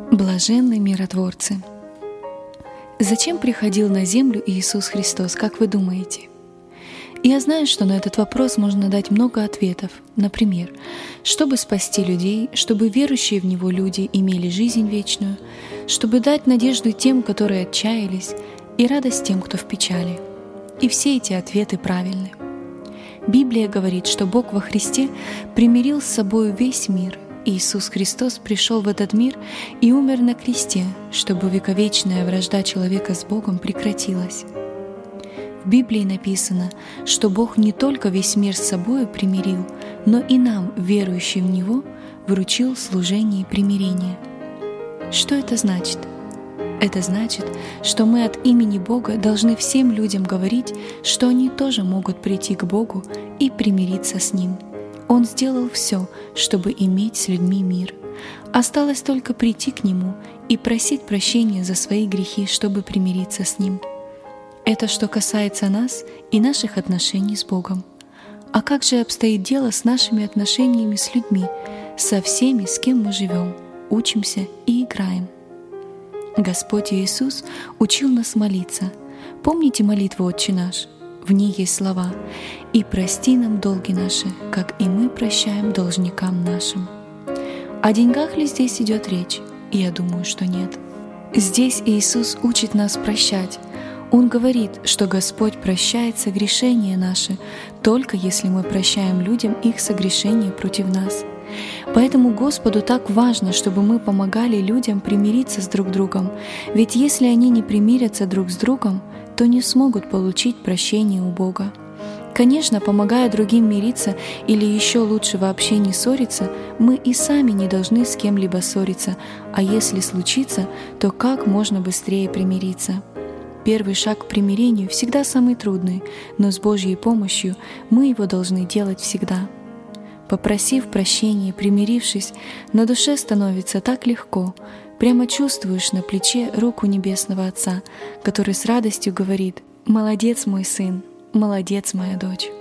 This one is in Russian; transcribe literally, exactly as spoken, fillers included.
Блаженны миротворцы. Зачем приходил на землю Иисус Христос, как вы думаете? Я знаю, что на этот вопрос можно дать много ответов. Например, чтобы спасти людей, чтобы верующие в Него люди имели жизнь вечную, чтобы дать надежду тем, которые отчаялись, и радость тем, кто в печали. И все эти ответы правильны. Библия говорит, что Бог во Христе примирил с собой весь мир. Иисус Христос пришел в этот мир и умер на кресте, чтобы вековечная вражда человека с Богом прекратилась. В Библии написано, что Бог не только весь мир с собой примирил, но и нам, верующим в Него, вручил служение примирения. Что это значит? Это значит, что мы от имени Бога должны всем людям говорить, что они тоже могут прийти к Богу и примириться с Ним. Он сделал все, чтобы иметь с людьми мир. Осталось только прийти к Нему и просить прощения за свои грехи, чтобы примириться с Ним. Это что касается нас и наших отношений с Богом. А как же обстоит дело с нашими отношениями с людьми, со всеми, с кем мы живем, учимся и играем? Господь Иисус учил нас молиться. Помните молитву «Отче наш»? В ней есть слова «И прости нам долги наши, как и мы прощаем должникам нашим». О деньгах ли здесь идет речь? Я думаю, что нет. Здесь Иисус учит нас прощать. Он говорит, что Господь прощает согрешения наши, только если мы прощаем людям их согрешения против нас. Поэтому Господу так важно, чтобы мы помогали людям примириться с друг другом, ведь если они не примирятся друг с другом, то не смогут получить прощение у Бога. Конечно, помогая другим мириться или еще лучше вообще не ссориться, мы и сами не должны с кем-либо ссориться, а если случится, то как можно быстрее примириться. Первый шаг к примирению всегда самый трудный, но с Божьей помощью мы его должны делать всегда. Попросив прощения, примирившись, на душе становится так легко, прямо чувствуешь на плече руку Небесного Отца, который с радостью говорит: «Молодец, мой сын, молодец, моя дочь».